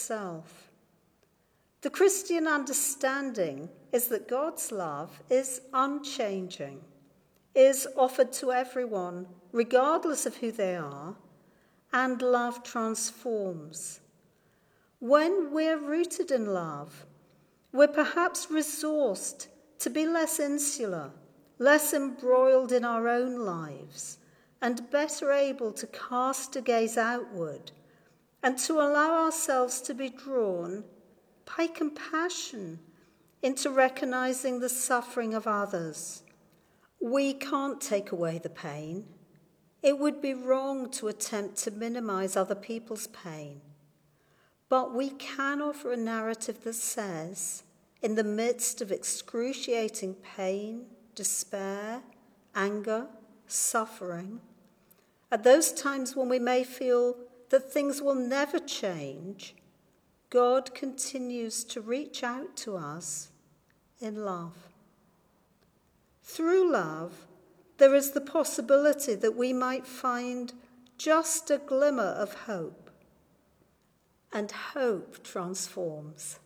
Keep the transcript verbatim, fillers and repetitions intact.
itself. The Christian understanding is that God's love is unchanging, is offered to everyone, regardless of who they are, and love transforms. When we're rooted in love, we're perhaps resourced to be less insular, less embroiled in our own lives, and better able to cast a gaze outward and to allow ourselves to be drawn by compassion into recognizing the suffering of others. We can't take away the pain. It would be wrong to attempt to minimize other people's pain. But we can offer a narrative that says, in the midst of excruciating pain, despair, anger, suffering, at those times when we may feel that things will never change, God continues to reach out to us in love. Through love, there is the possibility that we might find just a glimmer of hope. And hope transforms.